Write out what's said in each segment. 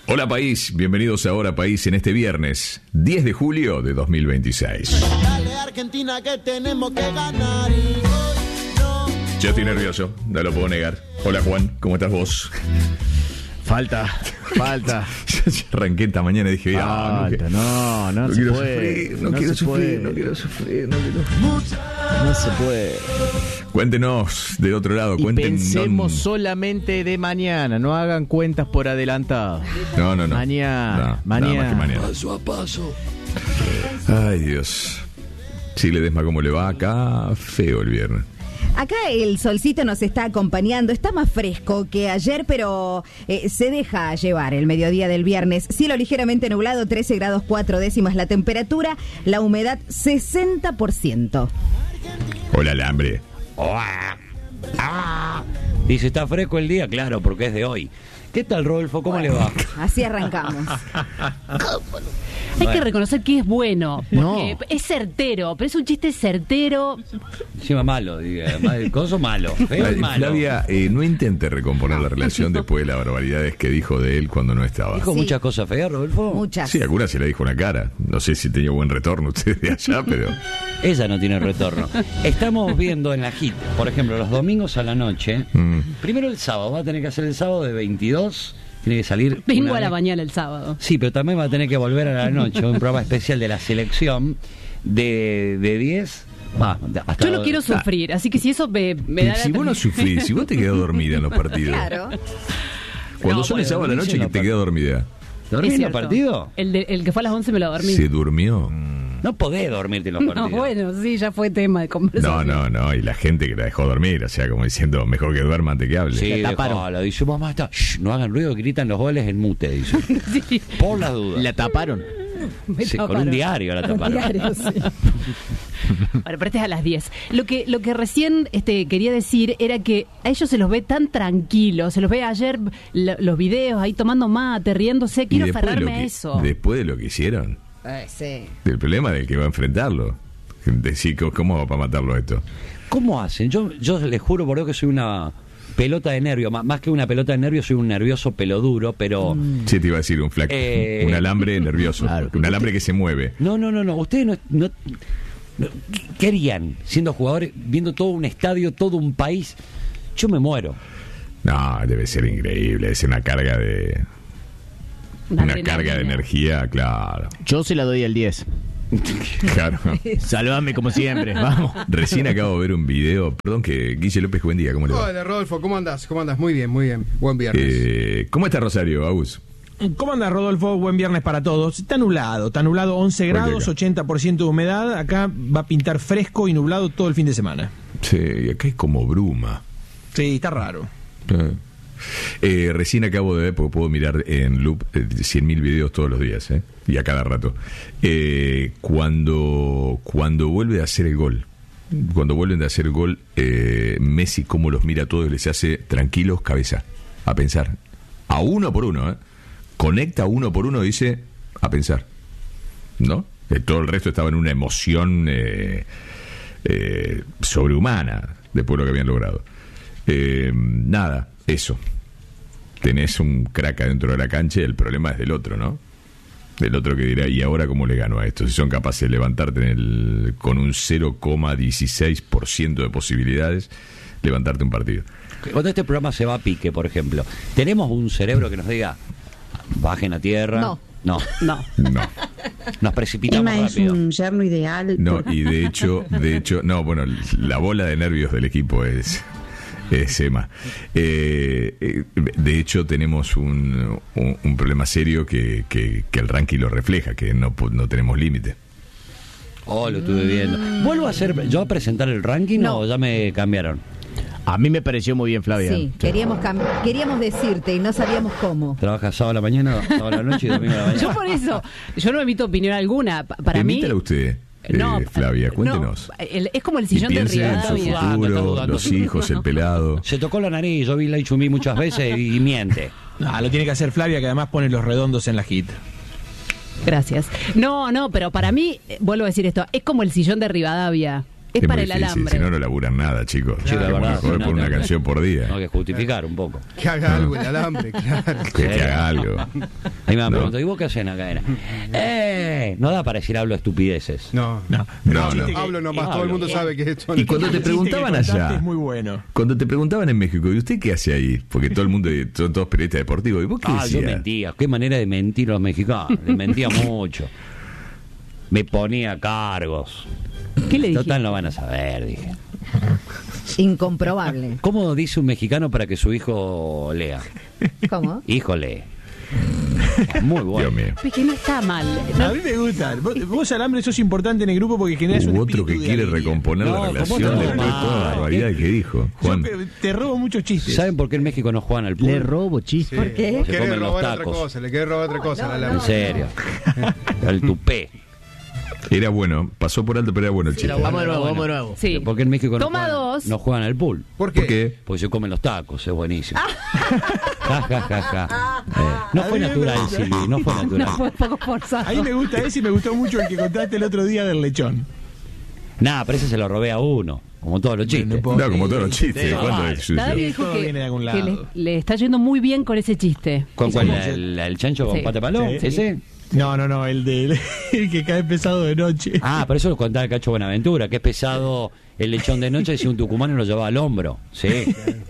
Hola país, bienvenidos a Ahora País en este viernes 10 de julio de 2026. Dale Argentina que tenemos que ganar y hoy no. Yo estoy nervioso, no lo puedo negar. Hola Juan, ¿cómo estás vos? Falta. Yo arranqué esta mañana y dije, No se puede. No quiero sufrir. No se puede. Cuéntenos de otro lado, Y cuéntenos. pensemos solamente de mañana, no hagan cuentas por adelantado. No. Mañana. Nada más que mañana. Paso a paso. Ay, Dios. Si le desma cómo le va acá, feo el viernes. Acá el solcito nos está acompañando, está más fresco que ayer, pero se deja llevar el mediodía del viernes. Cielo ligeramente nublado, 13 grados 4 décimas la temperatura, la humedad 60%. Hola, alambre. Dice, ¿está fresco el día? Claro, porque es de hoy. ¿Qué tal, Rodolfo? ¿Cómo le va? Así arrancamos. Hay que reconocer que es bueno, porque No. es certero, pero es un chiste certero. Encima malo, diga. El coso malo. Feo y malo. Flavia, no intente recomponer la relación después de las barbaridades que dijo de él cuando no estaba. ¿Dijo Sí. muchas cosas feas, Rodolfo? Muchas. Sí, alguna se le dijo una cara. No sé si tenía buen retorno usted de allá, pero... Ella no tiene retorno. Estamos viendo en la HIT, por ejemplo, los domingos a la noche. Primero el sábado, va a tener que hacer el sábado de 22. Tiene que salir. Vengo una a la vez. mañana el sábado. Sí, pero también va a tener que volver a la noche. Un programa especial de la selección de 10. Hasta Yo no quiero sufrir, así que si eso me da Si vos no sufrís, si vos te quedás dormida en los partidos. Claro. Cuando No, son el bueno, sábado a la noche, dicen que los te quedás dormida. ¿Dormís Es en los cierto. partidos? El que fue a las 11 me lo dormí. ¿Se durmió? No podés dormirte en los partidos. No, bueno, sí, ya fue tema de conversación. No. Y la gente que la dejó dormir, o sea, como diciendo, mejor que duerma antes que hable. Sí, La taparon. dejala. Dice, mamá, está. Shh, no hagan ruido, gritan los goles en mute, dice. Sí, Por las dudas. La taparon. me Sí, con taparon. un diario la taparon. Diario, sí. Bueno, pero este es a las 10. Lo que recién quería decir era que a ellos se los ve tan tranquilos, se los ve ayer los videos ahí tomando mate, riéndose. Y Quiero después de aferrarme lo a que- eso. Después de lo que hicieron, Sí. del problema del que va a enfrentarlo. Decir, ¿cómo va para matarlo esto? ¿Cómo hacen? Yo les juro por Dios que soy una pelota de nervio. Más que una pelota de nervio, soy un nervioso peloduro, pero... Sí, te iba a decir un alambre nervioso. Claro. Un alambre que se mueve. No. Ustedes no ¿qué harían siendo jugadores, viendo todo un estadio, todo un país? Yo me muero. No, debe ser increíble. Es una carga de... Una adrenalina. carga de energía, claro. Yo se la doy al 10. Claro. Salvame como siempre, vamos. Recién acabo de ver un video. Perdón, que Guille López, buen día, ¿cómo le va? Hola Rodolfo, ¿cómo andás? Muy bien. Buen viernes. ¿Cómo está Rosario, Agus? ¿Cómo anda, Rodolfo? Buen viernes para todos. Está nublado 11 grados, 80% de humedad. Acá va a pintar fresco y nublado todo el fin de semana. Sí, acá es como bruma. Sí, está raro. Recién acabo de ver, porque puedo mirar en loop 100.000 videos todos los días, y a cada rato. Cuando vuelve a hacer el gol, cuando vuelven a hacer el gol, Messi cómo los mira a todos y les hace tranquilos, cabeza, a pensar. A uno por uno, conecta uno por uno, dice, a pensar. ¿No? Todo el resto estaba en una emoción sobrehumana después de lo que habían logrado. Nada, eso. Tenés un crack adentro de la cancha y el problema es del otro, ¿no? Del otro que dirá, ¿y ahora cómo le gano a esto? Si son capaces de levantarte con un 0,16% de posibilidades, levantarte un partido. Cuando este programa se va a pique, por ejemplo, ¿tenemos un cerebro que nos diga, bajen a tierra? No. No. No. No, Nos precipitamos Emma es rápido. un yerno ideal. no, y de hecho, no, bueno, la bola de nervios del equipo es Emma. De hecho, tenemos un problema serio que el ranking lo refleja, que no tenemos límite. Oh, lo estuve viendo. ¿Vuelvo a hacer yo a presentar el ranking No. o ya me cambiaron? A mí me pareció muy bien, Flavia. Sí, queríamos decirte y no sabíamos cómo. ¿Trabaja sábado a la mañana, sábado a la noche y domingo a la mañana? Yo por eso, yo no emito opinión alguna. Para mí... Permítala usted, Flavia, cuéntenos. no, es como el Y sillón de piensen en su Rivadavia. Está futuro, dudando. los hijos, el pelado. Se tocó la nariz, yo vi la Ichumí muchas veces y miente. Lo tiene que hacer Flavia, que además pone los redondos en la hit. Gracias. No, pero para mí, vuelvo a decir esto, es como el sillón de Rivadavia. Es muy para el difícil, alambre. Si no, no laburan nada, chicos. Sí, la Tenemos verdad, que joder no, por una no, canción por día. Tengo que justificar un poco. Que haga algo el alambre, claro. Que haga algo. Ahí me han No. preguntado, ¿y vos qué hacen acá? No da para decir hablo estupideces. No. No. Hablo nomás, todo el mundo sabe que esto. Y cuando te El chiste que preguntaban contaste allá, es muy bueno. cuando te preguntaban en México, ¿y usted qué hace ahí? Porque todo el mundo, son todos periodistas deportivos. ¿Y vos qué Yo decías? mentía. Qué manera de mentir los mexicanos. Les mentía mucho. Me ponía cargos. ¿Qué le dije? Total, no van a saber, dije. Incomprobable. ¿Cómo dice un mexicano para que su hijo lea? ¿Cómo? Hijo lee. Muy bueno. Dios mío. Es que no está mal. A mí me gusta. Vos alambre, sos importante en el grupo porque generas un Hubo otro que espíritu de quiere alegría. recomponer No, la ¿cómo relación no? después de toda la barbaridad que dijo. Juan. Yo te robo muchos chistes. ¿Saben por qué en México no juegan al pool? Le robo chistes. ¿Por qué? Se Quiere comen los robar otra tacos. cosa, le quiere robar otra cosa al En alambre. serio. El tupé. Era bueno, pasó por alto, pero era bueno el chiste. Vamos de nuevo, vamos de nuevo. Sí. ¿Por qué en México Toma dos. no juegan al pool? ¿Por qué? ¿Por qué? Porque se comen los tacos, es buenísimo. Ja, ja, ja, ja. No fue natural, Silvi, no fue natural. No fue poco forzado. A mí me gusta ese y me gustó mucho el que contaste el otro día del lechón. Nada, pero ese se lo robé a uno, como todos los chistes. No, como todos los chistes. Sí, ¿Cuándo no, es suyo? Nadie dijo Todo que, viene de algún que lado. le está yendo muy bien con ese chiste. ¿Con Eso cuál? no. ¿El chancho con Sí. pata palón? Sí. ¿Ese? No, el el que cae pesado de noche. Ah, pero eso lo contaba el Cacho Buenaventura, que es pesado el lechón de noche, si un tucumano lo llevaba al hombro. Sí.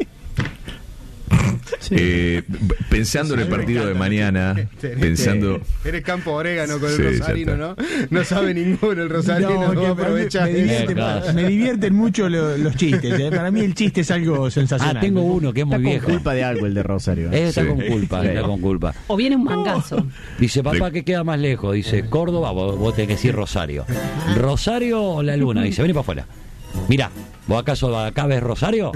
Pensando en el partido de mañana, pensando... Eres Campo Orégano con el Sí, ya Rosarino, está. ¿no? No sabe ninguno el Rosarino, no, que aprovecha. me divierten mucho los chistes. Para mí el chiste es algo sensacional. Ah, tengo uno que es muy Está con viejo. culpa de algo el de Rosario. Está Sí. con culpa, Sí. está con culpa. O viene un mangazo. Dice, papá, ¿qué queda más lejos? Dice, Córdoba, vos tenés que decir Rosario. ¿Rosario o la luna? Dice, vení para afuera. Mirá, ¿vos acaso acá ves Rosario?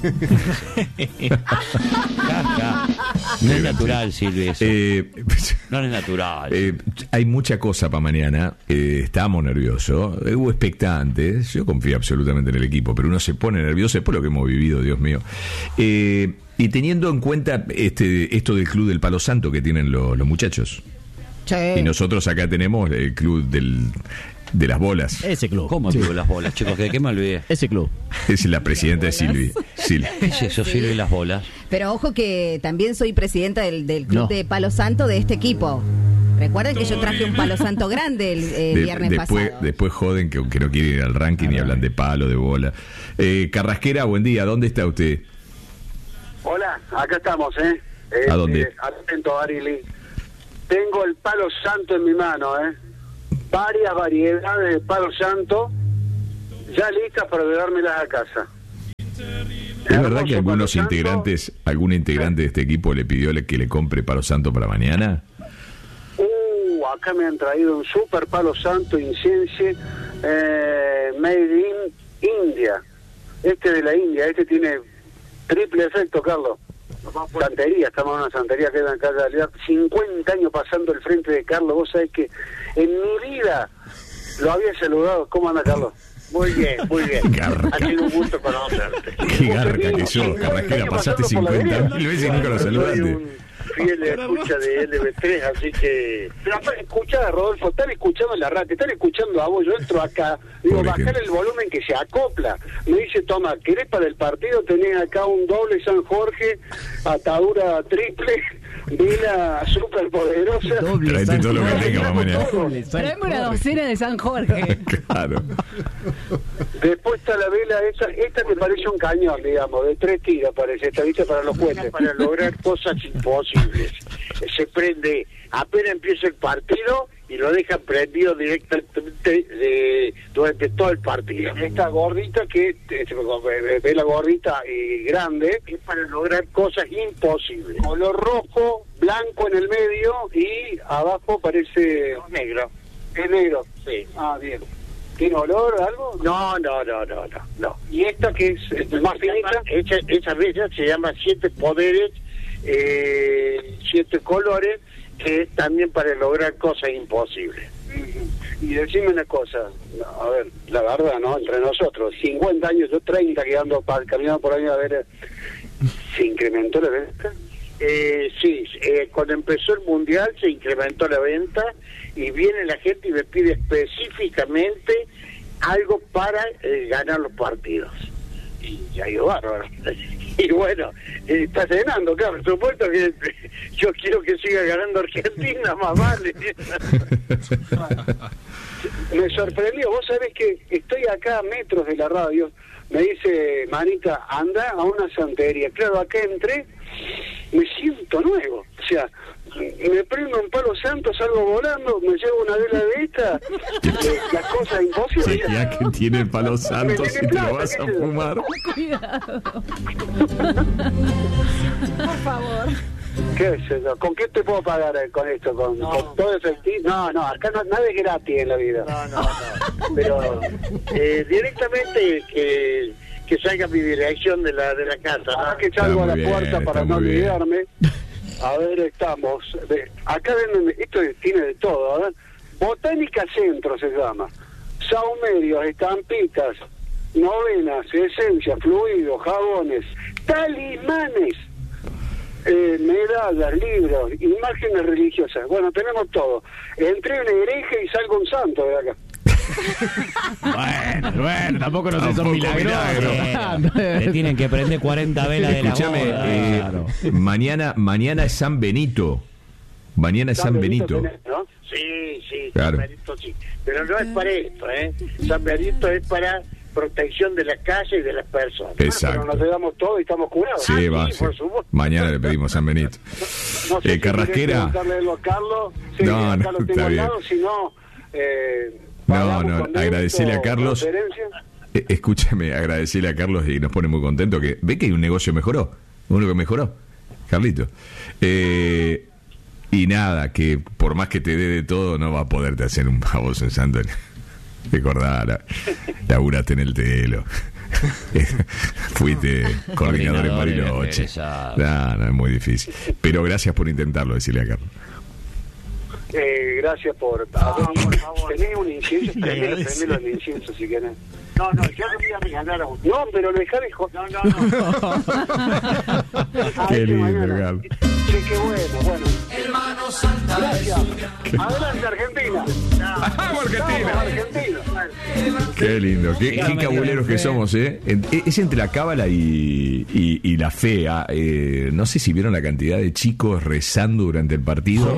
Ja, ja. No es natural, Silvia, eso. No es natural. Hay mucha cosa para mañana. Estamos nerviosos. Hubo expectantes. Yo confío absolutamente en el equipo, pero uno se pone nervioso. Es por lo que hemos vivido, Dios mío. Y teniendo en cuenta esto del Club del Palo Santo que tienen los muchachos. Y nosotros acá tenemos el Club de las Bolas. Ese club. ¿Cómo tuvo las bolas, chicos? ¿De qué me olvidé? Ese club. Es la presidenta de Silvi. ¿Qué es eso, Silvia, y las bolas? Pero ojo que también soy presidenta del club No. de Palo Santo de este equipo. Recuerden que yo traje un Palo Santo grande el viernes pasado. Después joden que no quieren ir al ranking y hablan de palo, de bola. Carrasquera, buen día. ¿Dónde está usted? Hola, acá estamos, ¿eh? ¿A dónde? Atento, Arili. Tengo el palo santo en mi mano, ¿eh? Varias variedades de palo santo ya listas para llevármelas a casa. ¿Es verdad que algunos integrantes, algún integrante de este equipo le pidió que le compre palo santo para mañana? Acá me han traído un super palo santo Incense made in India. Este de la India, este tiene triple efecto, Carlos. Santería, estamos en una santería que es en calle de Aliar. 50 años pasando el frente de Carlos. Vos sabés que en mi vida lo había saludado. ¿Cómo anda, Carlos? Muy bien, muy bien. Garca. Ha sido un gusto conocerte. Qué garca que sos, Carrasquera. Pasaste 50.000 veces y nunca lo Soy saludaste. un fiel escucha de LB3, así que... Pero aparte, escuchá, Rodolfo, están escuchando la radio, están escuchando a vos. Yo entro acá, digo, Pobre bajar gente. el volumen que se acopla. Me dice, toma, ¿querés para el partido? Tenés acá un doble San Jorge, atadura triple, vela súper poderosa. Traete todo lo que tenga para mañana. Traeme una docena de San Jorge. Claro. Después está la vela, esta que parece un cañón, digamos, de 3 tiras parece, esta vista para los puentes, para lograr cosas imposibles. Se prende, apenas empieza el partido y lo dejan prendido directamente durante todo el partido. Esta gordita que, vela gordita y grande, es para lograr cosas imposibles. Color rojo, blanco en el medio y abajo parece negro. Es negro, sí. Ah, bien. ¿Tiene olor o algo? No. Y esta que es más finita, esa bella se llama 7 poderes, 7 colores, que es también para lograr cosas imposibles. Y decime una cosa, a ver, la verdad, ¿no? Entre nosotros, 50 años, yo 30 que ando caminando por año, a ver, ¿se incrementó la venta? Sí, cuando empezó el Mundial se incrementó la venta y viene la gente y me pide específicamente algo para ganar los partidos. Y ya ha ido bárbaro. Y bueno, está cenando, claro, por supuesto que yo quiero que siga ganando Argentina, más vale. Me sorprendió, vos sabés que estoy acá a metros de la radio, me dice Manita, anda a una santería. Claro, acá entré, me siento nuevo, o sea, me prendo un palo santo, salgo volando, me llevo una vela de esta, las cosas imposibles. Sí, ya que tiene el palo santo si te lo vas a fumar. Cuidado. Por favor. ¿Qué es eso? ¿Con qué te puedo pagar con esto? ¿Con todo efectivo? No, acá nada es gratis en la vida. No. Pero directamente que salga mi dirección de la casa. ¿No? Que salgo a la puerta para no olvidarme. A ver, estamos. Acá venden, esto tiene de todo, ¿verdad? Botánica Centro se llama. Saumerios, estampitas, novenas, esencias, fluidos, jabones, talismanes, medallas, libros, imágenes religiosas. Bueno, tenemos todo. Entré en un hereje y salgo un santo de acá. Bueno, tampoco no sé, son milagros. Le tienen que prender 40 velas de la boda. Mañana es San Benito. Mañana es San Benito. ¿No? Sí, claro. San Benito sí. Pero no es para esto, San Benito es para protección de la calle y de las personas. Exacto. Pero nos damos todo y estamos curados. Sí, va. Sí. Por supuesto. Mañana le pedimos San Benito. No sé Carrasquera. Si preguntarle a Carlos. Sí, No, Carlos está tengo al bien. lado, si no... No, agradecerle a Carlos. Escúchame, agradecerle a Carlos y nos pone muy contento que ve que hay un negocio mejoró, uno que mejoró, Carlito. Y nada, que por más que te dé de todo, no va a poderte hacer un baboso en Santo. Recordá, laburaste en el Telo. Fuiste coordinador en Bariloche. No, es muy difícil. Pero gracias por intentarlo, decirle a Carlos. Gracias por favor. Tenés un incienso, prendelo el incienso si querés. No, yo no voy a regalar a un... No, pero dejá de joder. No. Qué lindo, Carlos. Sí, qué bueno. Gracias. Adelante, Argentina. ¡Vamos, Argentina! Qué lindo, qué cabuleros que somos, Es entre la cábala y la fe. No sé si vieron la cantidad de chicos rezando durante el partido.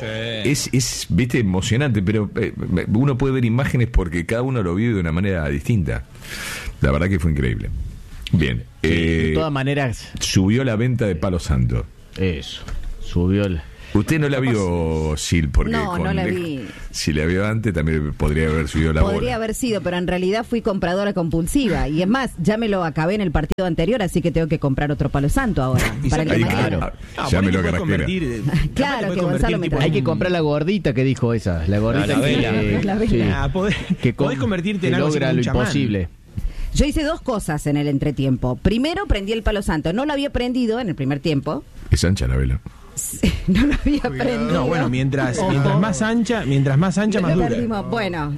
Es viste, emocionante, pero uno puede ver imágenes porque cada uno lo vive de una manera distinta. La verdad que fue increíble. Bien. De todas maneras, subió la venta de Palo Santo. Eso, subió el... Usted no la vio, Sil, porque no la vi. Si la vio antes también podría haber subido la bola. Podría haber sido, pero en realidad fui compradora compulsiva. Y es más, ya me lo acabé en el partido anterior, así que tengo que comprar otro Palo Santo ahora. Para el claro. Ya me lo Carrasquera. Claro que Gonzalo me trae. Hay que comprar la gordita que dijo esa. La gordita la vela. La vela. Sí. Podés convertirte en algo logra lo imposible. Yo hice dos cosas en el entretiempo. Primero prendí el Palo Santo. No lo había prendido en el primer tiempo. Es ancha la vela. No lo había prendido. No, bueno, mientras más ancha, más dura. Perdimos. Bueno,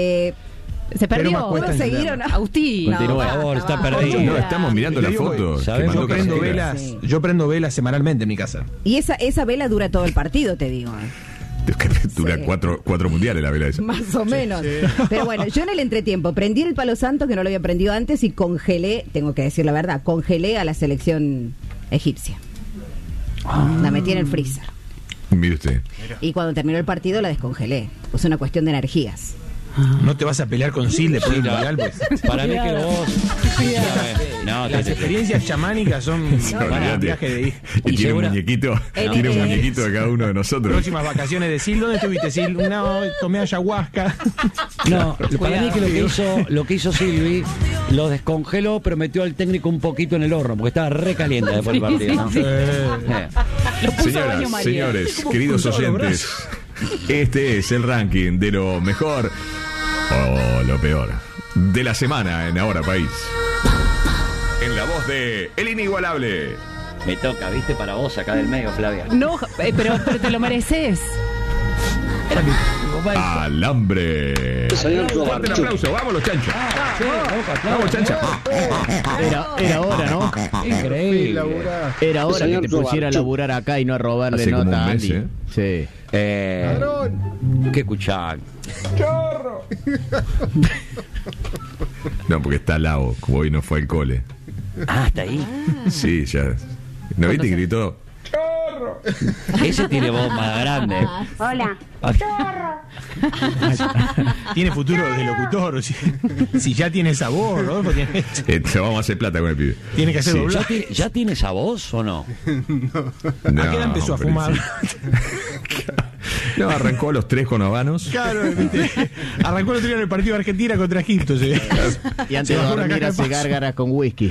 se perdió. ¿Puedo seguir o no? Agustín, por favor, está perdido. No, estamos mirando la foto. Yo prendo velas semanalmente en mi casa. Y esa vela dura todo el partido, te digo. Dura cuatro mundiales la vela esa. Más o menos. Pero bueno, yo en el entretiempo prendí el Palo Santo, que no lo había prendido antes, y congelé, tengo que decir la verdad, congelé a la selección egipcia. La metí en el freezer. Mire usted. Y cuando terminó el partido la descongelé. Es una cuestión de energías. No te vas a pelear con Sil después del mundial, pues. Para mí que vos... Las experiencias chamánicas son para un viaje de hija. Y tiene un muñequito. Tiene un muñequito de cada uno de nosotros. Próximas vacaciones de Sil. ¿Dónde estuviste, Sil? No, tomé ayahuasca. No, para mí que lo que hizo Silvi, lo descongeló, pero metió al técnico un poquito en el horno, porque estaba re caliente después del partido, ¿no? Señoras, señores, queridos oyentes, este es el ranking de lo mejor o lo peor de la semana en Ahora País. En la voz de El Inigualable. Me toca, ¿viste? Para vos acá del medio, Flavia. No, pero te lo mereces. Alambre. Fuerte el aplauso, vamos los chanchos. Vamos, chancha. Era hora, ¿no? Increíble. Era hora que te pusiera a laburar acá y no a robarle Hace como nota un a mes, Andy. Sí. ¿Qué escuchán? No, porque está Lao, como hoy no fue al cole. Ah, está ahí. Sí, ya. ¿No viste? Gritó. Ese tiene voz más grande. Hola. Tiene futuro de locutor. Si ya tiene esa voz, Rodolfo, Vamos a hacer plata con el pibe. tiene que hacer Sí. doblaje. ¿Ya tiene esa voz o no? No, ¿A qué edad empezó a pero fumar? sí. No, arrancó a los 3 con habanos. Claro, ¿viste? Arrancó el otro día en el partido de Argentina contra Egipto. ¿Sí? Y antes de dormir hace gárgaras con whisky.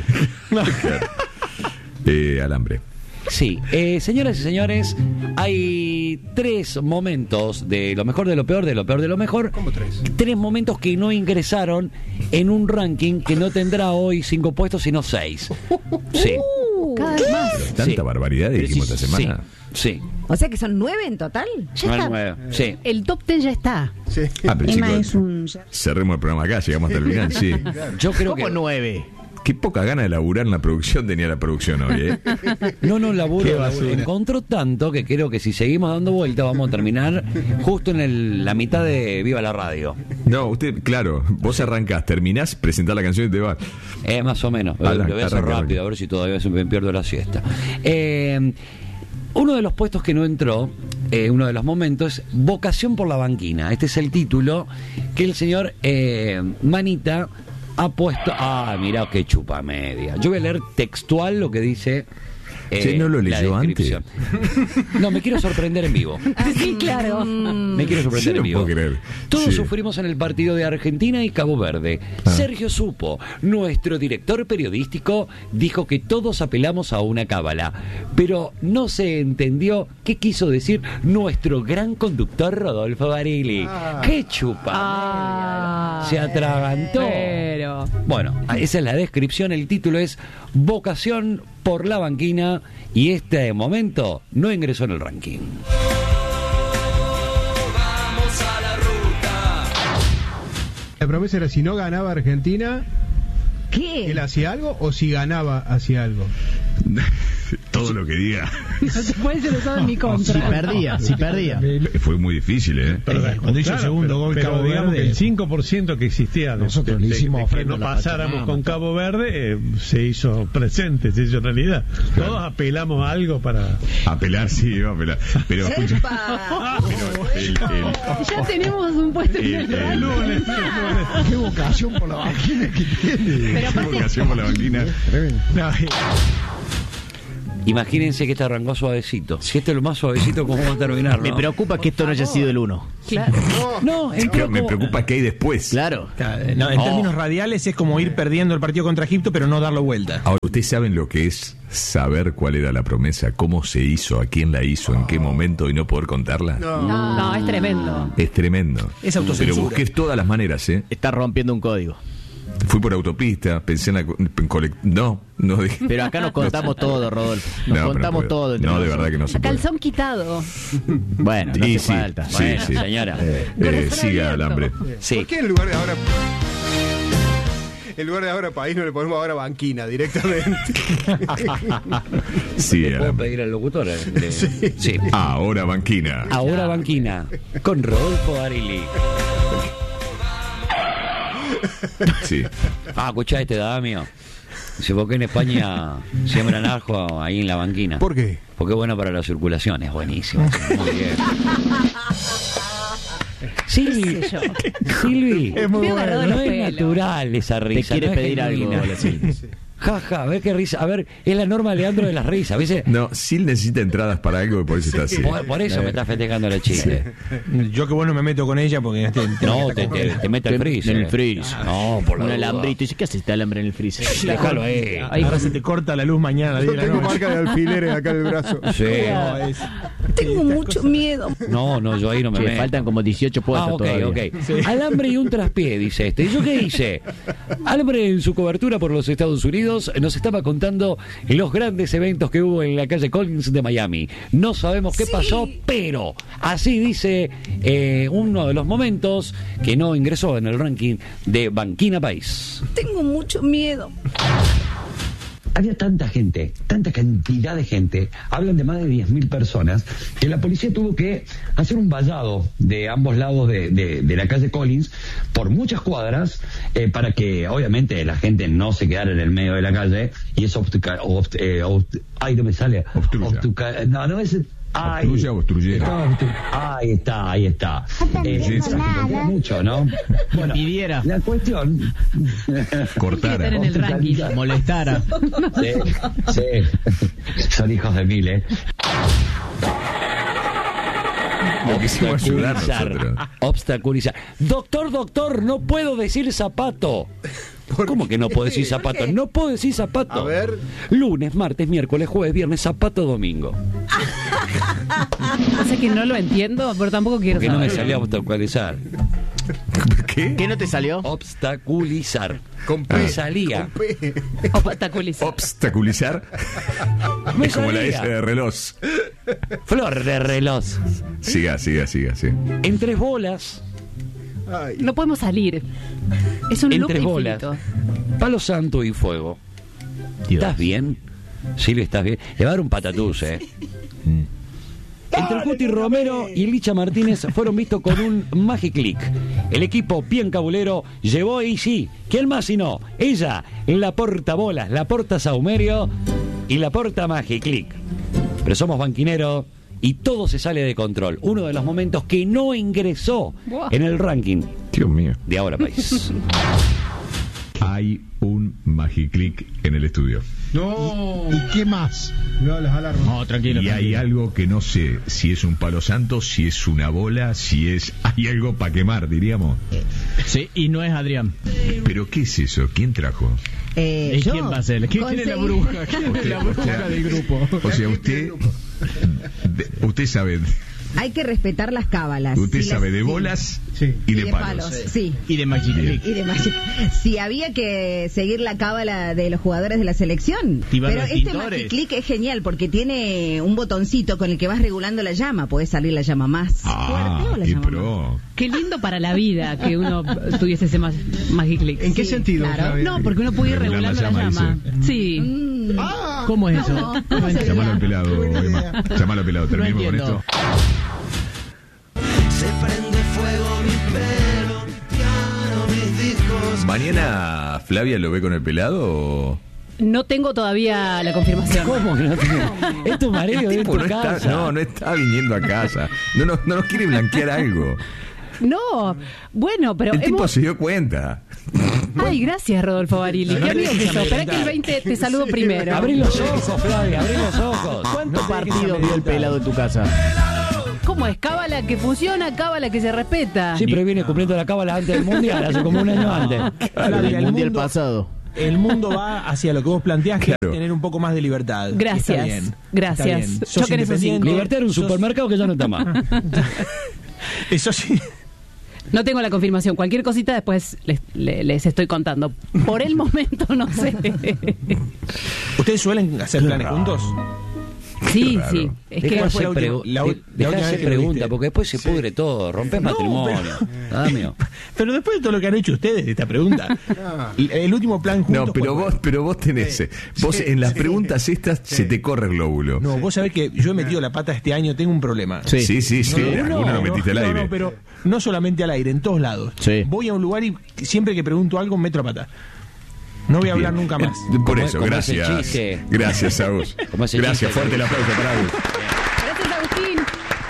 Alambre. Sí, señoras y señores, hay 3 momentos de lo mejor, de lo peor, de lo peor, de lo mejor. ¿Cómo 3? 3 momentos que no ingresaron en un ranking que no tendrá hoy 5 puestos, sino 6. Sí. Cada vez más. Tanta Sí. barbaridad dijimos esta semana. Sí. O sea que son 9 en total. Ya está. 9. Sí. El top 10 ya está. Sí. Pero Emma chicos, es un... cerremos el programa acá, llegamos hasta el final, sí. Yo creo ¿Cómo que 9? Qué poca gana de laburar en la producción tenía la producción hoy, ¿eh? no Qué laburo, basura. encontró tanto que creo que si seguimos dando vuelta vamos a terminar justo en la mitad de Viva la Radio. No, usted, claro, vos arrancás, terminás, presentás la canción y te vas. Más o menos. Lo voy a hacer rápido, a ver si todavía me pierdo la siesta. Uno de los puestos que no entró, uno de los momentos, Vocación por la banquina. Este es el título que el señor Manita ha puesto. Mirá qué chupa media. Yo voy a leer textual lo que dice. Che, ¿no lo leyó la descripción. No, me quiero sorprender en vivo. Sí, claro. Me quiero sorprender Yo no en vivo. puedo creer. Todos Sí. sufrimos en el partido de Argentina y Cabo Verde. Sergio Supo, nuestro director periodístico, dijo que todos apelamos a una cábala, pero no se entendió qué quiso decir nuestro gran conductor Rodolfo Barili. ¡Qué chupa! Se atragantó. Pero... Bueno, esa es la descripción. El título es Vocación por la banquina y este momento no ingresó en el ranking. La promesa era si no ganaba Argentina, ¿Qué? él hacía algo o si ganaba hacía algo. Todo lo que diga. No se puede ser usado en mi contra. Si perdía. Fue muy difícil, ¿eh? Cuando hizo el segundo gol Cabo digamos Verde, que el 5% que existía Nosotros le hicimos que ofrenda no a la pasáramos Pachamama. con Cabo Verde, se hizo presente, se hizo realidad. Claro. Todos apelamos a algo para... Apelar, sí, iba a apelar. Pero escucha. ¡Epa! Ya tenemos un puesto en el Lunes. Qué vocación por la banquina que tiene. Pero aparte, Vocación por la banquina. no, Imagínense que este arrancó suavecito. Si este es lo más suavecito, ¿cómo va a terminar? Me preocupa que esto no haya sido el 1. claro. No, entró Me como- preocupa qué hay después. Claro. no, en términos radiales es como ir perdiendo el partido contra Egipto, pero no darlo vuelta. Ahora, ¿ustedes saben lo que es saber cuál era la promesa, cómo se hizo, a quién la hizo, en qué momento y no poder contarla? No, es tremendo. Es tremendo. Es autocensura. Pero busqué todas las maneras, ¿eh? Está rompiendo un código. Fui por autopista, pensé en no dije. Pero acá nos contamos todo, Rodolfo. Nos No, pero contamos puedo. todo. entre No, de nosotros. verdad que no se A puede. calzón quitado. Bueno, no Y hace sí, falta. sí, Bueno, sí. señora. Corazón Siga, abierto. Alambre. Sí. ¿Por qué en lugar de ahora país no le ponemos ahora banquina directamente? Sí, ¿Le puedo Alambre. pedir al locutor? Sí. Ahora banquina. Ahora banquina con Rodolfo Barili. Sí. Escuchá este Damio. Dice, ¿por qué en España siembran ajo ahí en la banquina? ¿Por qué? Porque es bueno para la circulación, es buenísimo. Muy bien. Silvi, ¿Qué sé yo? Silvi, Es muy bueno. Agarrado de no los es pelos. natural esa Te risa. quiere no es pedir algo, genuina. la Silvi. Ja, ja, a ver qué risa. A ver, es la Norma Leandro de las risas, ¿viste? No, Sil necesita entradas para algo y por eso está así. Por eso me está festejando la chiste. Yo que bueno me meto con ella porque No, te mete el freezer. En el freezer. No, por la Un duda. alambrito. Dice, ¿qué hace este alambre en el freezer? Déjalo ahí. ahora se te corta la luz mañana a las Yo 10 de la tengo noche. marca de alfileres acá en el brazo. Sí. No, es- Tengo mucho miedo. No, yo ahí no me Sí, meto. faltan como 18 puestos Ok, todavía. ok. Sí. Alambre y un traspié, dice este. ¿Y yo qué hice? Alambre en su cobertura por los Estados Unidos Unidos nos estaba contando los grandes eventos que hubo en la calle Collins de Miami. No sabemos qué pasó, pero así dice uno de los momentos que no ingresó en el ranking de Banquina País. Tengo mucho miedo. Había tanta gente, tanta cantidad de gente, hablan de más de 10.000 personas, que la policía tuvo que hacer un vallado de ambos lados de la calle Collins por muchas cuadras para que obviamente la gente no se quedara en el medio de la calle y eso ay, no me sale. No es... Obstruya o obstruyera. Ahí está. Mucho, ¿no? Bueno, pidiera. La cuestión... Cortara. En el ranking. Molestara. Sí. Son hijos de mil, ¿eh? Obstaculizar. Doctor, no puedo decir zapato. ¿Cómo que no puedo decir zapato? No puedo decir zapato. A ver. Lunes, martes, miércoles, jueves, viernes, zapato, domingo. O sea que no lo entiendo, pero tampoco quiero Porque no saber. me salió obstaculizar. ¿Qué? ¿Qué no te salió? Obstaculizar. Con P. Me salía. Obstaculizar. Obstaculizar. Me Es como la salía. S de reloj. Flor de reloj. Siga, sí. En 3 bolas. Ay. No podemos salir. Es un En loop 3 bolas. infinito. Palo santo y fuego. Dios. ¿Estás bien? Silvia, ¿estás bien? Le va a dar un patatús, Entre el Cuti Romero y Licha Martínez fueron vistos con un Magic Click. El equipo Piancabulero llevó y sí, ¿quién más si no? Ella, la portabolas, la porta Saumerio y la porta Magic Click. Pero somos banquineros y todo se sale de control. Uno de los momentos que no ingresó en el ranking Dios mío. de Ahora País. Hay un Magiclick en el estudio. No. ¿Y qué más? No, las alarmas. No, tranquilo. Y hay algo que no sé si es un palo santo, si es una bola, si es... Hay algo para quemar, diríamos. Sí, y no es Adrián. ¿Pero qué es eso? ¿Quién trajo? ¿Y Yo quién va a ser? ¿Quién es la bruja? ¿Quién es la bruja del grupo? O sea, usted sabe... Hay que respetar las cábalas. Usted Si sabe las- de sí. bolas Sí. y de palos. Sí. Y de Magic Click. Y de Magic. Si había que seguir la cábala de los jugadores de la selección. Tibar Pero los este pintores. Magic Click es genial porque tiene un botoncito con el que vas regulando la llama. Puede salir la llama más fuerte o la qué llama pro. Qué lindo para la vida que uno tuviese ese Magic Click. ¿En qué Sí, sentido? claro. Flavia? No, porque uno puede ir Regular la regulando la llama, llama. Sí. más. ¿Cómo es eso? ¿Cómo sería? Llamalo al pelado, Emma. Llamalo al pelado. Terminemos con entiendo. esto. Se prende fuego mi pelo, mi piano, mis discos. ¿Mañana Flavia lo ve con el pelado o...? No tengo todavía la confirmación. ¿Cómo que no tiene? Es tu marido, El es tipo tu no casa. está, no está viniendo a casa. No nos quiere blanquear algo. No, bueno, pero El tipo hemos... se dio cuenta. Ay, gracias, Rodolfo Barili. No, Qué no amigo te que dejes sos. Espera que el amedrentar. 20 te saludo primero. Abrí los ojos, Flavia, abrí los ojos. ¿Cuántos partidos vio el pelado en tu casa? ¿Cómo es? Cábala que funciona, cábala que se respeta. Sí, pero viene cumpliendo la cábala antes del mundial, hace como un año antes. El mundial pasado. El mundo va hacia lo que vos planteás, que Claro. es tener un poco más de libertad. Gracias. Está bien, Gracias. está bien. Yo Sos que en eso sí. independiente, Libertad era un sos- supermercado que ya no está más. Eso sí. No tengo la confirmación. Cualquier cosita después les estoy contando. Por el momento no sé. ¿Ustedes suelen hacer planes juntos? Sí, raro. sí. Es Dejá que ¿Cuál fue la última- la de última hacer vez que lo pregunta, viste? porque después se pudre todo, rompes matrimonio. Nada mío. Pero después de todo lo que han hecho ustedes de esta pregunta, el último plan juntos... No, pero ¿cuál fue? vos tenés. Vos en las preguntas estas se te corre el glóbulo. No, vos sabés que yo he metido la pata este año, tengo un problema. Sí, alguno lo metiste al aire. No, pero no solamente al aire, en todos lados. Sí. Voy a un lugar y siempre que pregunto algo meto la pata. No voy a hablar Bien. nunca más. Por Como- eso, como ese gracias. chiste. Gracias, Agus. Como ese Gracias, chiste fuerte que- el aplauso para Agus. Gracias, Agustín.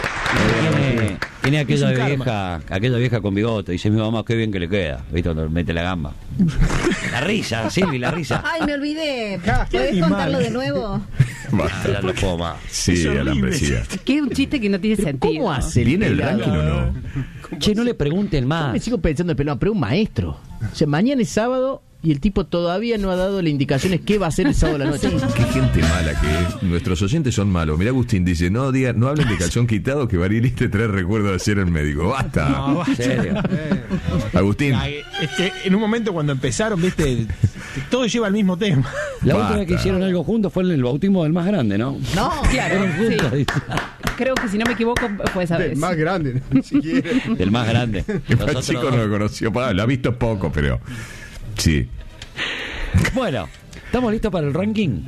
Tiene Es un aquella vieja con bigote. Dice mi mamá, qué bien que le queda. ¿Viste? Cuando mete la gamba. La risa, Silvi, la risa. Ay, me olvidé. Qué ¿Podés animal. contarlo de nuevo? Basta. Ya no puedo más. Sí, Es horrible. Alambre, siga. Que es un chiste que no tiene sentido. ¿Cómo hace ¿Viene el pelado? ranking o no? Che, no le pregunten Yo más. me sigo pensando en el pelado, pero un maestro. O sea, mañana es sábado y el tipo todavía no ha dado las indicaciones qué va a hacer el sábado a la noche. Qué gente mala que es. Nuestros oyentes son malos. Mirá, Agustín dice, no hablen de calzón quitado, que Barili te trae recuerdo de ser el médico. Basta. No, En serio. Agustín. En un momento cuando empezaron, viste, Todo lleva al mismo tema. La última vez que hicieron algo juntos fue en el bautismo del más grande, ¿no? No, claro. Juntos, Sí. Creo que si no me equivoco fue esa vez. Del más grande, ni siquiera. Del más grande. El chico no lo conoció, lo ha visto poco, pero sí. Bueno, ¿estamos listos para el ranking?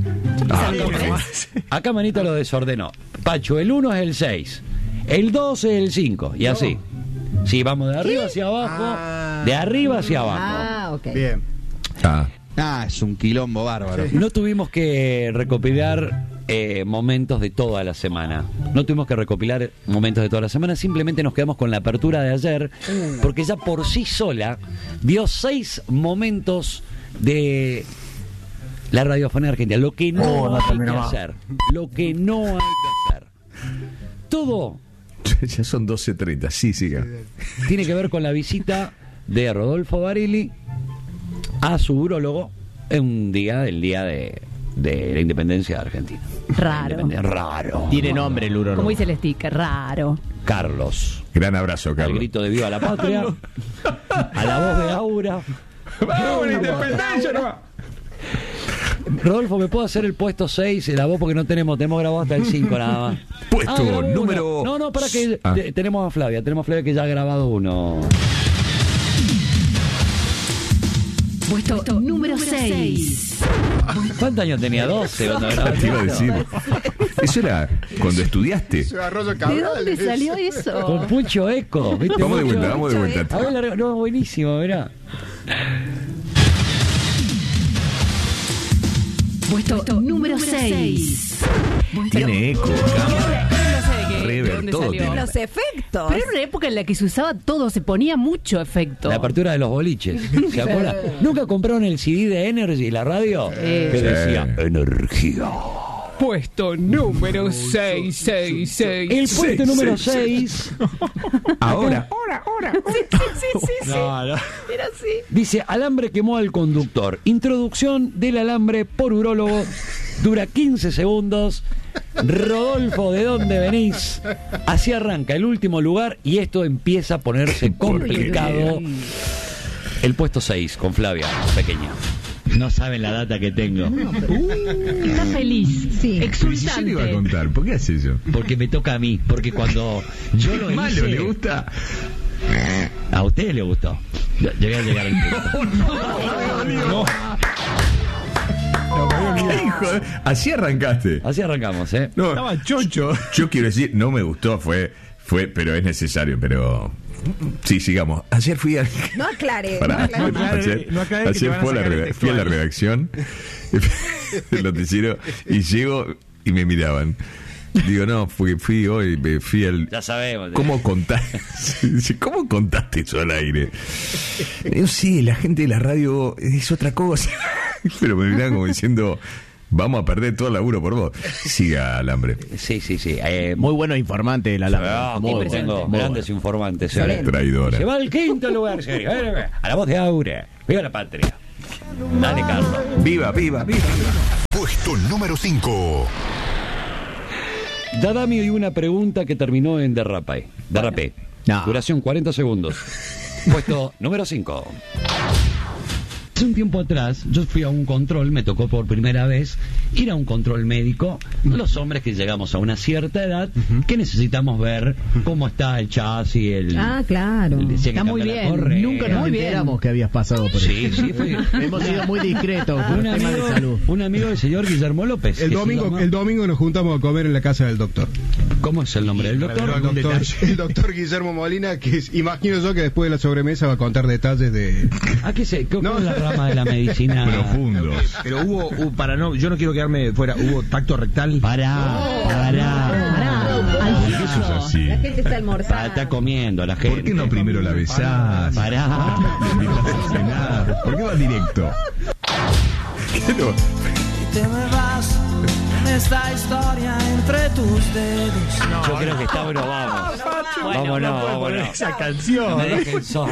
Acá Manito lo desordenó. Pacho, el 1 es el 6, el 2 es el 5, y así. Sí, vamos de arriba hacia abajo, de arriba hacia abajo. Ah, ok. Bien. Es un quilombo bárbaro. No tuvimos que recopilar momentos de toda la semana. No tuvimos que recopilar momentos de toda la semana, simplemente nos quedamos con la apertura de ayer, porque ya por sí sola dio 6 momentos de la radiofonía argentina. Lo que no hay que hacer. Lo que no hay que hacer. Todo ya son 12:30, sí, siga. Tiene que ver con la visita de Rodolfo Barili a su urólogo en el día de la independencia de Argentina. Raro. Tiene nombre el urólogo. Como dice el sticker, raro. Carlos. Gran abrazo, Al Carlos. grito de Viva la Patria. A la voz de Aura. ¡Vamos, la independencia! No. Rodolfo, ¿me puedo hacer el puesto 6? La voz porque no tenemos grabado hasta el 5 nada más. Puesto grabó número... uno. No, para que tenemos a Flavia que ya ha grabado uno. Puesto número 6. ¿Cuántos años tenía? 12 cuando grabó. Te iba a decir. Eso era cuando estudiaste. ¿De dónde salió eso? Con Pucho Eco. ¿Viste? Vamos de vuelta. A ver, no, buenísimo, mirá. Puesto número 6. Tiene eco, cámara, reverb, dónde todo salió. tiene. Los efectos. Pero era una época en la que se usaba todo, se ponía mucho efecto. La apertura de los boliches. ¿Se acuerdan? ¿Nunca compraron el CD de Energy, la radio? Que decía Energía. Puesto número 6. El puesto número 6. Ahora. Sí. No. Era así. Dice, alambre quemó al conductor. Introducción del alambre por urólogo. Dura 15 segundos. Rodolfo, ¿de dónde venís? Así arranca el último lugar y esto empieza a ponerse complicado. El puesto 6 con Flavia, pequeña. No saben la data que tengo. Está feliz, sí. exultante. ¿Qué le iba a contar? ¿Por qué hace eso? Porque me toca a mí. Porque cuando yo lo Malo, hice... ¿le gusta? A ustedes le gustó. Llegué a llegar al punto. Hijo, así arrancaste. Así arrancamos, ¿eh? No, Estaba chocho. yo quiero decir, no me gustó, fue, pero es necesario, pero... Sí, sigamos. Ayer fui a... No aclare. Pará, no aclare. ayer fui a la redacción del noticiero y llego y me miraban. Digo, no, fui hoy, fui al... Ya sabemos. ¿Cómo contaste? ¿Cómo contaste eso al aire? Yo sí, la gente de la radio es otra cosa. Pero me miraban como diciendo... Vamos a perder todo el laburo por vos. Siga, Alambre. Sí. Muy buenos informantes el Alambre. Muy tengo grandes informantes. Traidora. Se va al quinto lugar, serio. A la voz de Aura. Viva la patria. Dale, Carlos. Viva. Puesto número 5. Dadamio y una pregunta que terminó en derrapé. No. Duración 40 segundos. Puesto número 5. Hace un tiempo atrás yo fui a un control, me tocó por primera vez ir a un control médico. Los hombres que llegamos a una cierta edad, que necesitamos ver cómo está el chasis, claro. Está muy bien. Nunca nos enteramos que habías pasado por eso. Sí, fue. Hemos sido muy discretos por temas de salud. Un amigo del señor Guillermo López. El domingo nos juntamos a comer en la casa del doctor. ¿Cómo es el nombre del doctor? El doctor Guillermo Molina, que imagino yo que después de la sobremesa va a contar detalles de... ¿A qué se? ¿Cómo es la rama de la medicina? Profundo. Pero yo no quiero quedarme fuera, ¿hubo tacto rectal? Pará. Eso es así. La gente está almorzando. Está comiendo la gente. ¿Por qué no primero la besás? Pará. ¿Por qué vas directo? Pero... Te me vas en esta historia entre tus dedos. Yo creo que está bueno, vamos. Vámonos. Esa canción. No me dejen solo.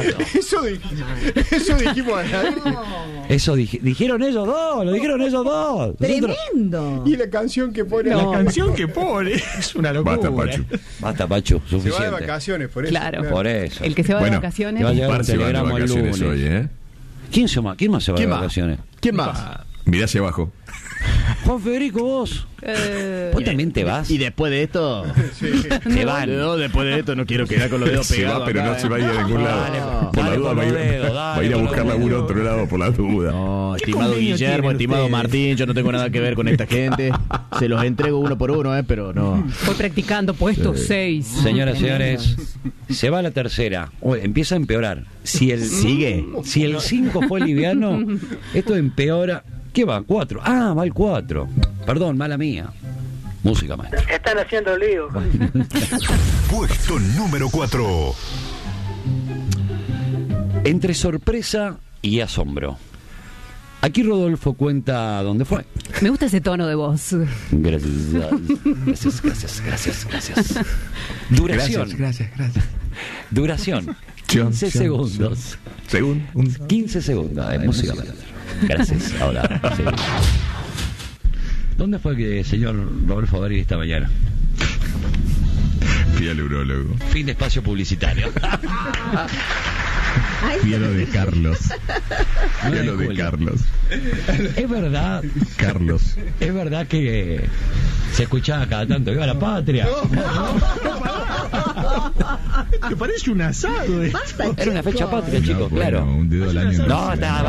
Eso dijimos ahí. Eso dijeron ellos dos, lo dijeron ellos dos. Tremendo. Y la canción que pone... La canción que pone es una locura. Basta, Pachu. Se Suficiente. va de vacaciones, por eso. Claro. Por eso. El que se va de Bueno, vacaciones. te va a llegar un Par se van de telegrama el vacaciones lunes. hoy, ¿eh? ¿Quién más se va de vacaciones? ¿Quién más? Mirá hacia abajo. Juan Federico, vos. ¿Vos también te vas? Y después de esto... Te van. No, después de esto no quiero quedar con los dedos Se pegados va, pero acá, no se va a ir a ningún lado. Por la dale duda por va a ir, los dedos, va a ir a dale buscar por los laburo a dedos. otro lado por la duda. No, estimado convenio Guillermo, tienen estimado ustedes? Martín, yo no tengo nada que ver con esta gente. Se los entrego uno por uno, pero no. Voy practicando puesto 6. Señoras y señores, se va la tercera. Empieza a empeorar. Si el ¿Sigue? Si el 5 fue liviano, esto empeora. ¿Qué va? 4. Ah, va el 4. Perdón, mala mía. Música, maestro. Están haciendo lío. Puesto número 4. Entre sorpresa y asombro. Aquí Rodolfo cuenta dónde fue. Me gusta ese tono de voz. Gracias. Duración. Gracias. Duración. 15 segundos. 15 segundos de música. Gracias. Ahora, sí. ¿Dónde fue que el señor Rodolfo Berghi esta mañana? Fui al urólogo. Fin de espacio publicitario. Fui a lo de Carlos. Fui a lo de Carlos. Es verdad. Carlos. Es verdad que se escuchaba cada tanto. ¡Viva la patria! ¿Te parece un asado? Era una fecha patria, chicos, claro. Un dedo al año. No,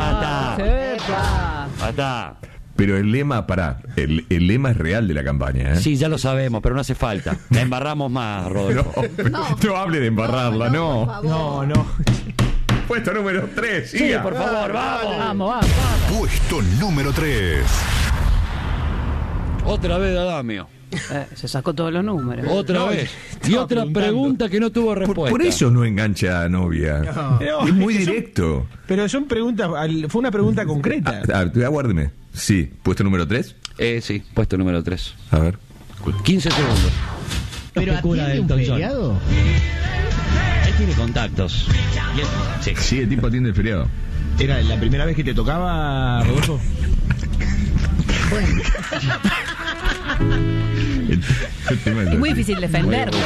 basta. Pero el lema, el lema es real de la campaña, ¿eh? Sí, ya lo sabemos, pero no hace falta. La embarramos más, Rodolfo. No hable de embarrarla, no. No. Puesto número 3. Sí, por favor, vamos. Puesto número 3. Otra vez, Adamio. Se sacó todos los números. Otra vez. Y otra pregunta que no tuvo respuesta. Por eso no engancha a novia. No, es muy es que directo. Pero son preguntas, fue una pregunta concreta. Aguárdeme. Sí, puesto número 3. Sí, puesto número 3. A ver. 15 segundos. ¿Pero atiende un feriado? Él tiene contactos. Sí, el tipo atiende el feriado. ¿Era la primera vez que te tocaba, Rodolfo? Bueno. El tema Es muy difícil defenderlo.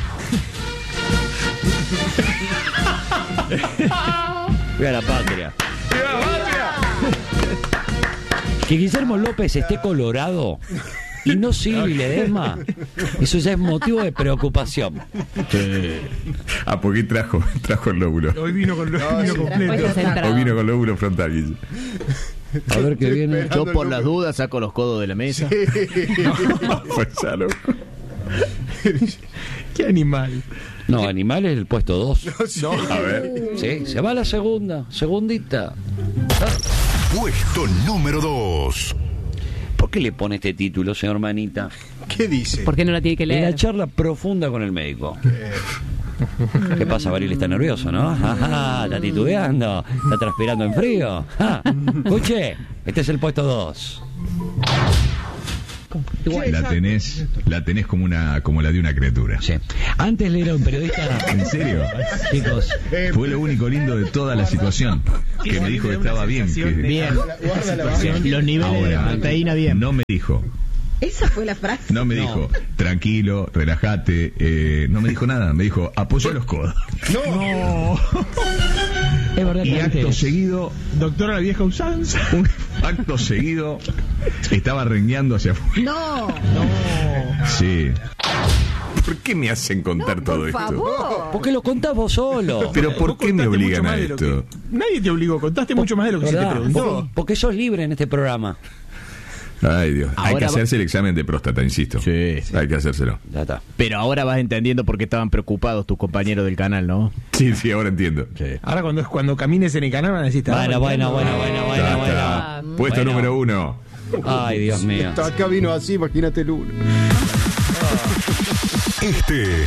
Viva la patria. Que Guillermo López esté colorado y no Silvi Ledesma, eso ya es motivo de preocupación. Ah, porque trajo el lóbulo. Hoy vino con completo. Hoy vino con lóbulo frontal, Guille. A ver qué viene. Yo por las dudas saco los codos de la mesa. Pues ya loco. ¿Qué animal? No, animal es el puesto 2. No. A ver. Sí, se va a la segundita. Puesto número 2. ¿Por qué le pone este título, señor Manita? ¿Qué dice? ¿Por qué no la tiene que En la leer? charla profunda con el médico. ¿Qué pasa, Baril? Está nervioso, ¿no? Está titubeando, está transpirando en frío. Escuche, este es el puesto 2. La tenés como la de una criatura. Sí. Antes le era un periodista. ¿En serio? Chicos, fue lo único lindo de toda la situación. Que me dijo que estaba bien. Bien. Los niveles de proteína bien. No me dijo. Esa fue la frase. No me dijo, tranquilo, relájate. No me dijo nada. Me dijo, apoya los codos. No. es verdad que Y acto antes, seguido, Doctora la vieja usanza. acto seguido, estaba rengueando hacia afuera. No. Sí. ¿Por qué me hacen contar todo Por esto? favor. ¿por qué lo contás vos solo? Pero ¿por qué me Contaste obligan mucho a más de lo esto? que- Nadie te obligó, contaste mucho más de lo que se te ¿Verdad? preguntó. Porque sos libre en este programa. Ay, Dios. Hay Ahora que va- hacerse el examen de próstata, insisto. Sí. Hay que hacérselo. Ya está. Pero ahora vas entendiendo por qué estaban preocupados tus compañeros del canal, ¿no? Sí, ahora entiendo. Sí. Ahora cuando camines en el canal van a decir... Bueno. Ya está. Puesto Bueno. número 1. Ay, Dios mío. Acá vino así, imagínate el uno. Este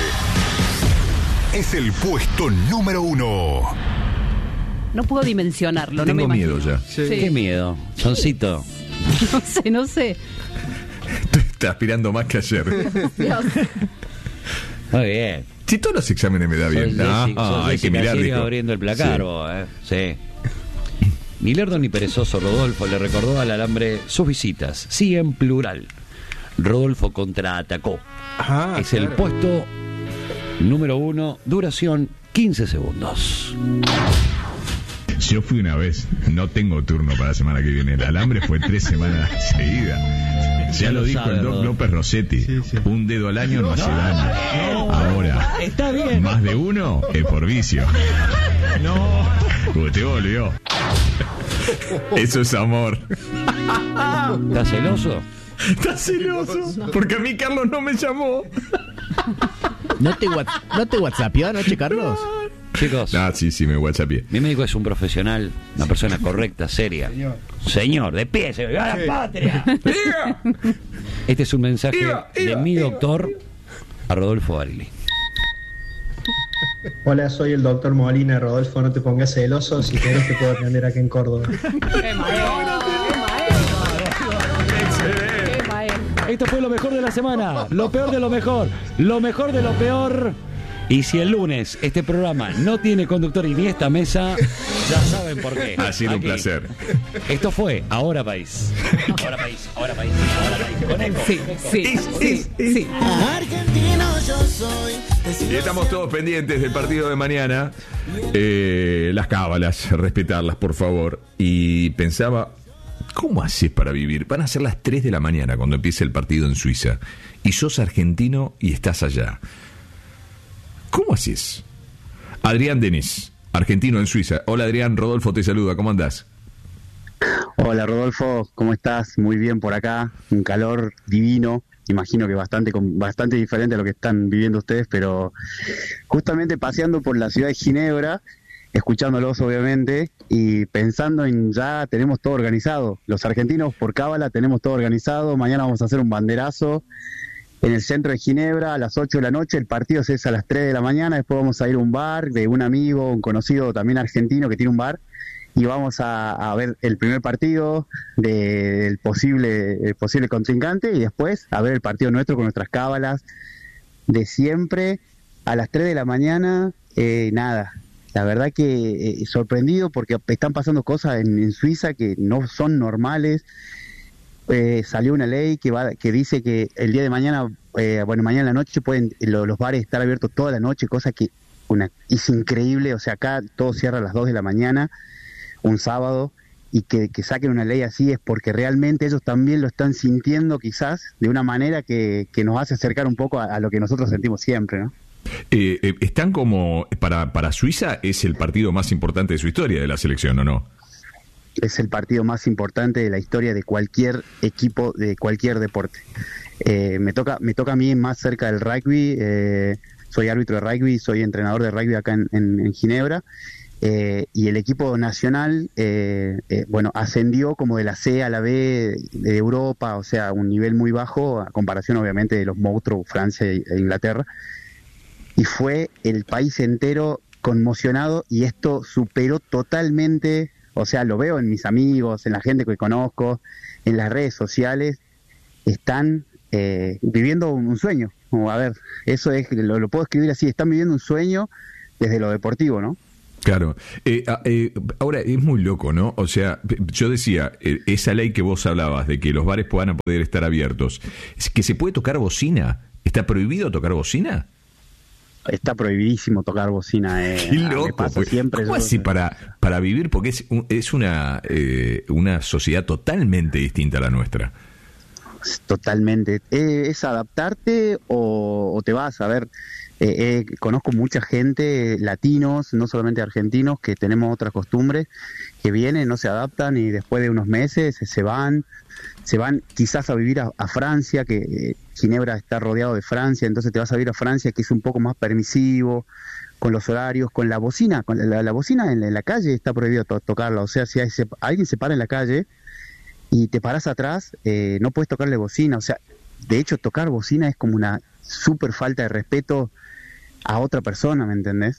es el puesto número 1. No puedo dimensionarlo. Tengo no me miedo imagino. ya. Sí. Qué miedo. Choncito. No sé. Está aspirando más que ayer. Dios. Muy bien. Si todos los exámenes me da bien. No, hay que mirar, Sigue dijo. abriendo el placar, Sí. vos, Sí. Ni lerdo ni perezoso, Rodolfo le recordó al alambre sus visitas. Sí, en plural. Rodolfo contraatacó. Es el puesto número 1, duración 15 segundos. Yo fui una vez, no tengo turno para la semana que viene. El alambre fue 3 semanas seguidas. Ya lo dijo el Doc López Rossetti. Un dedo al año no hace daño. Ahora, está bien. Más de uno es por vicio. No. Usted volvió. Eso es amor. ¿Estás celoso? ¿Estás celoso? Porque a mí Carlos no me llamó. ¿No te whatsappió anoche, Carlos? Chicos. Sí, me whatsappié. Mi médico es un profesional, una persona correcta, seria. Señor, de pie, se ¡viva la patria! Este es un mensaje de mi doctor a Rodolfo Barili. Hola, soy el doctor Molina. Rodolfo, no te pongas celoso. Si querés te puedo atender acá en Córdoba. Esto fue lo mejor de la semana, lo peor de lo mejor de lo peor. Y si el lunes este programa no tiene conductor y ni esta mesa, ya saben por qué. Ha sido un placer. Esto fue Ahora País. Ahora País, Ahora País, Ahora País. Con eco. Sí. Argentino yo soy. Y estamos todos pendientes del partido de mañana. Las cábalas, respetarlas, por favor. Y pensaba, ¿cómo haces para vivir? Van a ser las 3 de la mañana cuando empiece el partido en Suiza. Y sos argentino y estás allá. ¿Cómo haces? Adrián Denis, argentino en Suiza. Hola Adrián, Rodolfo te saluda, ¿cómo andás? Hola Rodolfo, ¿cómo estás? Muy bien por acá, un calor divino, imagino que bastante diferente a lo que están viviendo ustedes, pero justamente paseando por la ciudad de Ginebra, escuchándolos obviamente, y pensando en ya tenemos todo organizado. Los argentinos por cábala tenemos todo organizado, mañana vamos a hacer un banderazo en el centro de Ginebra a las 8 de la noche, el partido es a las 3 de la mañana, después vamos a ir a un bar de un amigo, un conocido también argentino que tiene un bar, y vamos a ver el primer partido del posible contrincante, y después a ver el partido nuestro con nuestras cábalas de siempre, a las 3 de la mañana, nada. La verdad que sorprendido porque están pasando cosas en Suiza que no son normales. Salió una ley que dice que el día de mañana, mañana en la noche pueden los bares estar abiertos toda la noche, cosa que es increíble. O sea, acá todo cierra a las 2 de la mañana, un sábado, y que saquen una ley así es porque realmente ellos también lo están sintiendo quizás de una manera que nos hace acercar un poco a lo que nosotros sentimos siempre, ¿no? Están como, para Suiza es el partido más importante de su historia de la selección, ¿o no? Es el partido más importante de la historia de cualquier equipo, de cualquier deporte. Me toca a mí más cerca del rugby, soy árbitro de rugby, soy entrenador de rugby acá en Ginebra, y el equipo nacional, ascendió como de la C a la B de Europa, o sea, un nivel muy bajo, a comparación obviamente de los monstruos Francia e Inglaterra, y fue el país entero conmocionado, y esto superó totalmente. O sea, lo veo en mis amigos, en la gente que conozco, en las redes sociales, están viviendo un sueño. A ver, eso es, lo puedo escribir así, están viviendo un sueño desde lo deportivo, ¿no? Claro. Ahora, es muy loco, ¿no? O sea, yo decía, esa ley que vos hablabas de que los bares puedan poder estar abiertos, ¿es que se puede tocar bocina? ¿Está prohibido tocar bocina? Está prohibidísimo tocar bocina. Qué loco. ¿Cómo así para vivir? Porque es una sociedad totalmente distinta a la nuestra. Totalmente. Es adaptarte o te vas. A ver, conozco mucha gente, latinos, no solamente argentinos, que tenemos otras costumbres, que vienen, no se adaptan y después de unos meses se van quizás a vivir a Francia, que Ginebra está rodeado de Francia, entonces te vas a vivir a Francia, que es un poco más permisivo con los horarios, con la bocina, la bocina en la calle está prohibido tocarla. O sea, si alguien se para en la calle y te paras atrás, no puedes tocarle bocina. O sea, de hecho tocar bocina es como una súper falta de respeto a otra persona, ¿me entendés?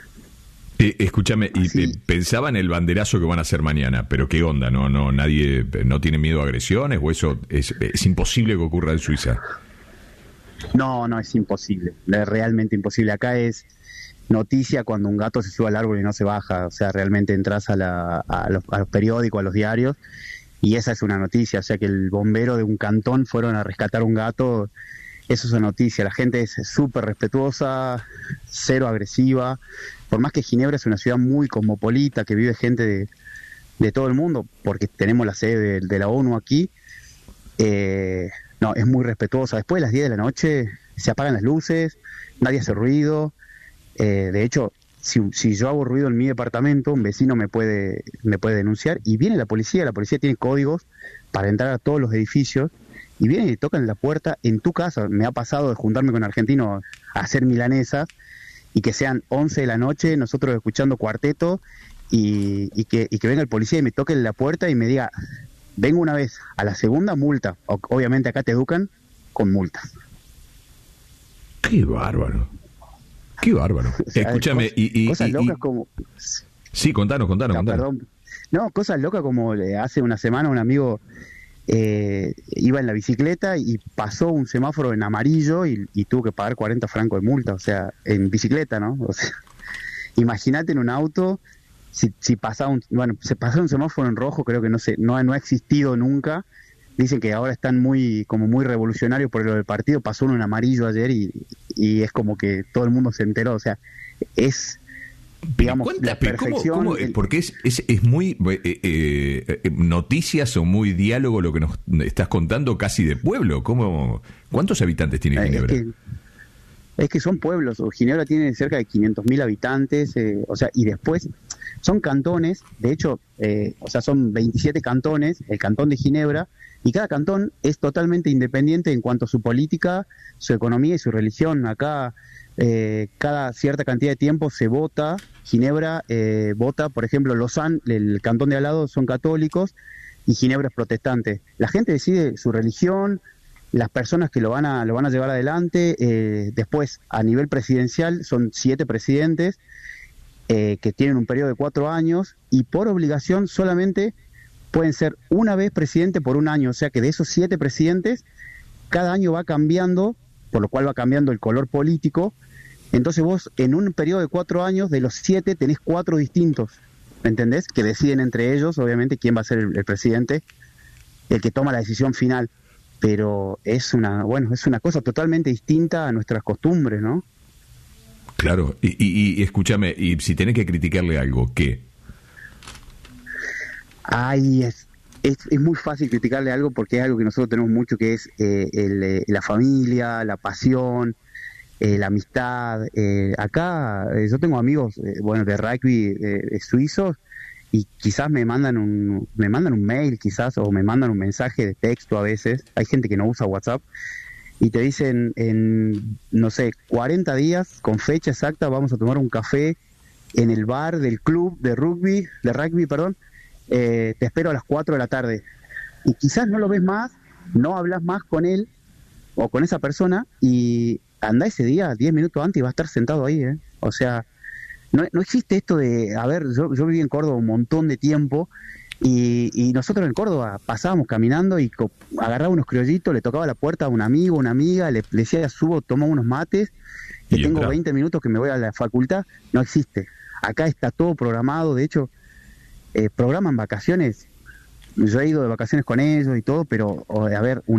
Escúchame, y pensaba en el banderazo que van a hacer mañana, pero ¿qué onda? Nadie no tiene miedo a agresiones, o eso es imposible que ocurra en Suiza. No, es imposible, es realmente imposible. Acá es noticia cuando un gato se sube al árbol y no se baja. O sea, realmente entras a los periódicos, a los diarios, y esa es una noticia. O sea, que el bombero de un cantón fueron a rescatar un gato eso es una noticia. La gente es súper respetuosa, cero agresiva. Por más que Ginebra es una ciudad muy cosmopolita, que vive gente de todo el mundo, porque tenemos la sede de la ONU aquí, no, es muy respetuosa. Después de las 10 de la noche se apagan las luces, nadie hace ruido. De hecho, si yo hago ruido en mi departamento, un vecino me puede denunciar, y viene la policía tiene códigos para entrar a todos los edificios, y vienen y tocan la puerta en tu casa. Me ha pasado de juntarme con argentinos a hacer milanesas, y que sean 11 de la noche, nosotros escuchando cuarteto, y que venga el policía y me toque la puerta y me diga, vengo una vez, a la segunda multa. Obviamente acá te educan con multas. ¡Qué bárbaro! ¡Qué bárbaro! O sea, escúchame, cosas locas como... Sí, contanos. Perdón. No, cosas locas como hace una semana un amigo iba en la bicicleta y pasó un semáforo en amarillo y tuvo que pagar 40 francos de multa, o sea, en bicicleta, ¿no? O sea, imagínate en un auto, si pasaba se pasó un semáforo en rojo, creo que no ha existido nunca. Dicen que ahora están muy revolucionarios por lo del partido. Pasó uno en amarillo ayer y es como que todo el mundo se enteró, o sea, es... digamos, la perfección. ¿Cómo? Porque es muy noticias o muy diálogo lo que nos estás contando, casi de pueblo. ¿Cuántos habitantes tiene Ginebra? Es que son pueblos. Ginebra tiene cerca de 500.000 habitantes, o sea, y después son cantones. De hecho, o sea, son 27 cantones, el cantón de Ginebra, y cada cantón es totalmente independiente en cuanto a su política, su economía y su religión. Acá cada cierta cantidad de tiempo se vota. Ginebra vota, por ejemplo, Lausanne, el cantón de al lado, son católicos y Ginebra es protestante. La gente decide su religión, las personas que lo van a llevar adelante. Después, a nivel presidencial, son 7 presidentes que tienen un periodo de 4 años, y por obligación solamente pueden ser una vez presidente por un año. O sea que de esos 7 presidentes, cada año va cambiando, por lo cual va cambiando el color político. Entonces vos, en un periodo de 4 años, de los 7 tenés 4 distintos, ¿me entendés? Que deciden entre ellos, obviamente, quién va a ser el presidente, el que toma la decisión final. Pero es una cosa totalmente distinta a nuestras costumbres, ¿no? Claro, y escúchame, y si tenés que criticarle algo, ¿qué? Ay, es muy fácil criticarle algo, porque es algo que nosotros tenemos mucho, que es la familia, la pasión, la amistad. Acá yo tengo amigos de rugby suizos, y quizás me mandan un mail, quizás, o me mandan un mensaje de texto a veces. Hay gente que no usa WhatsApp, y te dicen en, no sé, 40 días, con fecha exacta, vamos a tomar un café en el bar del club de rugby, te espero a las 4 de la tarde. Y quizás no lo ves más, no hablas más con él o con esa persona, y anda ese día 10 minutos antes y va a estar sentado ahí, ¿eh? O sea, no existe esto de... A ver, yo viví en Córdoba un montón de tiempo, y nosotros en Córdoba pasábamos caminando y agarraba unos criollitos, le tocaba la puerta a un amigo, una amiga, le decía, subo, toma unos mates, que tengo 20 minutos que me voy a la facultad. No existe. Acá está todo programado. De hecho, programan vacaciones. Yo he ido de vacaciones con ellos y todo, pero, a ver,